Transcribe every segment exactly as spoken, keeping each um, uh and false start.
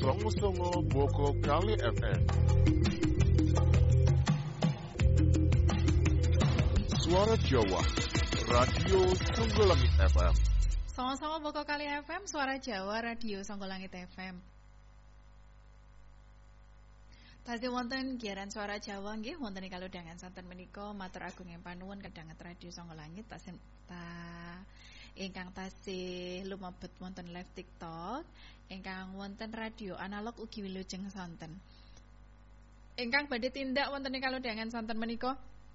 Songo-songo Boko Kali F M. Suara Jawa, Radio Songgolangit F M. Songo-songo Boko Kali F M, Suara Jawa, Radio Songgolangit F M. Tasih wonten giaran Suara Jawa nggih wonten kalau dengan santen menika matur agung ing panuwun kadhanget Radio Songgolangit tasih ta ingkang tasih lumebet wonten live TikTok, ingkang wonten radio analog ugi wilujeng sonten. Ingkang badhe tindak wonten kalau dengan santen menika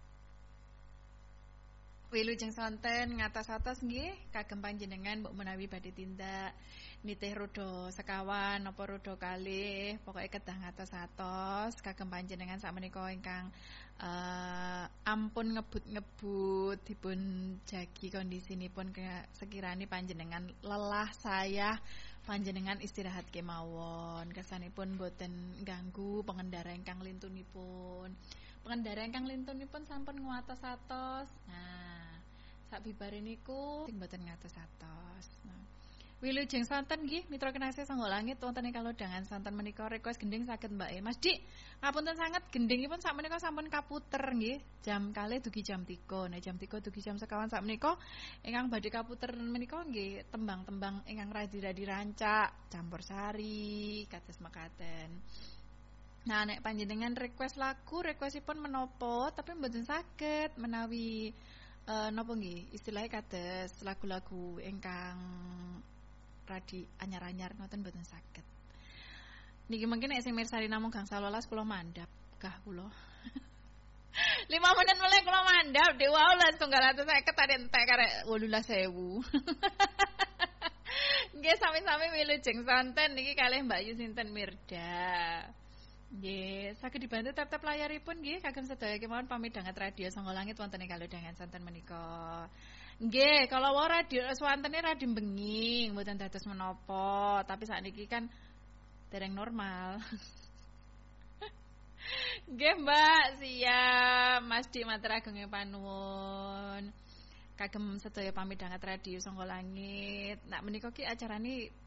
wilujeng sonten ngatos-atos nggih kagem panjenengan mbok menawi badhe tindak nitih roda sekawan napa roda kalih pokoke kedah ngatos-atos kagem panjenengan sakmenika ingkang uh, ampun ngebut-ngebut dipun jagi kondisinipun sekirane panjenengan lelah sayah panjenengan istirahat kemawon kersanipun boten ganggu pengendara ingkang lintunipun. Pengendara ingkang lintunipun sampun nguatos-atos. Nah, sak bibare niku sing mboten ngatos-atos. Nah, wilujeng sonten nggih mitra kinasih Songgolangit wonten ing kalodhangan sonten menika request gending saged Mbak E. Mas Dik, ngapunten sanget gendingipun sak menika sampun kaputer nggih. Jam kalih dugi jam tiga. Nah, jam tiga dugi jam sekawan sak menika ingkang badhe kaputer menika nggih tembang-tembang ingkang radi-radi rancak, campursari, kados mekaten. Nah, nek panjenengan request lagu, requestipun menopo, tapi mboten saged menawi uh, napa nggih, istilahnya kados lagu-lagu ingkang radi anyar-anyar ngoten mboten saged. Niki mungkin nek sing mirsani namung gangsal welas kula mandhap, gah kula. lima menit mulai kula mandhap, dhewe wae lah setunggal atus seket ada entek karek wolulas ewu. Nggih sami-sami wilujeng sonten niki kalih Mbak Yu sinten Mirda. Nggih, saged dibantu tap-tap layaripun nggih kagem sedaya kemawon pamidhanget Radio Songgolangit wonten ing kalodhangan santen menika. Nggih, kalau wae radio swantene radio benging mboten dados menapa, tapi sakniki kan dereng normal. Nggih, Mbak, siap. Mas Dik matur agung panuwun. Kagem sedaya pamidhanget Radio Songgolangit. Nak menika ki acarane